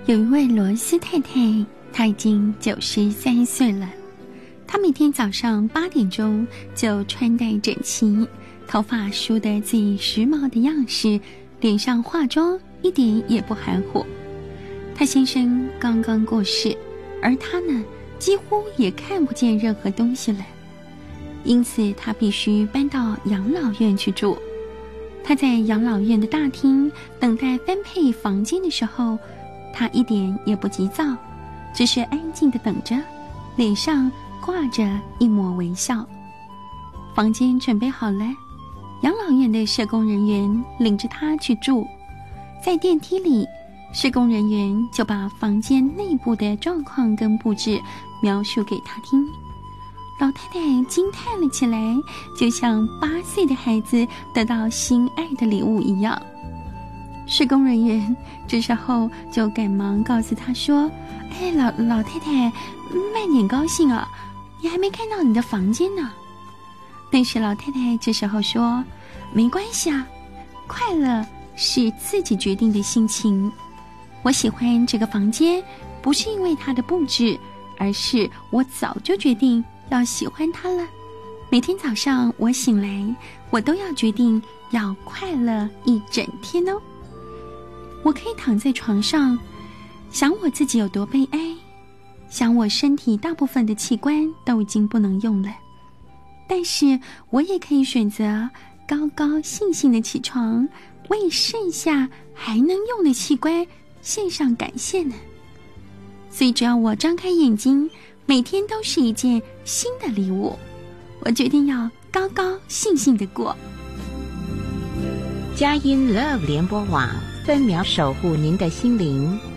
有一位罗斯太太，她已经93岁了。她每天早上8点钟就穿戴整齐，头发梳得最时髦的样式，脸上化妆一点也不含糊。她先生刚刚过世，而她呢，几乎也看不见任何东西了，因此她必须搬到养老院去住。她在养老院的大厅等待分配房间的时候，她一点也不急躁，只是安静地等着，脸上挂着一抹微笑。房间准备好了，养老院的社工人员领着她去住。在电梯里，社工人员就把房间内部的状况跟布置描述给她听。老太太惊叹了起来，就像8岁的孩子得到心爱的礼物一样。社工人员这时候就赶忙告诉她说：老太太，慢点高兴啊，你还没看到你的房间呢。但是老太太这时候说：没关系啊，快乐是自己决定的心情。我喜欢这个房间，不是因为它的布置，而是我早就决定要喜欢它了。每天早上我醒来，我都要决定要快乐一整天哦。我可以躺在床上，想我自己有多悲哀，想我身体大部分的器官都已经不能用了，但是我也可以选择高高兴兴的起床，为剩下还能用的器官献上感谢呢。所以只要我张开眼睛，每天都是一件新的礼物，我决定要高高兴兴的过。 佳音 Love 联播网，分秒守护您的心灵。